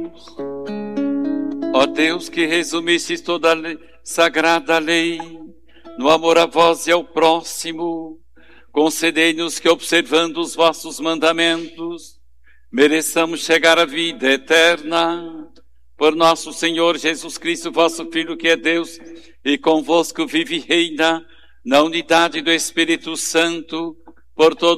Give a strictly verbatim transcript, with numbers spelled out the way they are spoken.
Ó Deus, que resumistes toda a lei, sagrada lei, no amor a vós e ao próximo, concedei-nos que, observando os vossos mandamentos, mereçamos chegar à vida eterna. Por nosso Senhor Jesus Cristo, vosso Filho, que é Deus, e convosco vive e reina, na unidade do Espírito Santo, por todos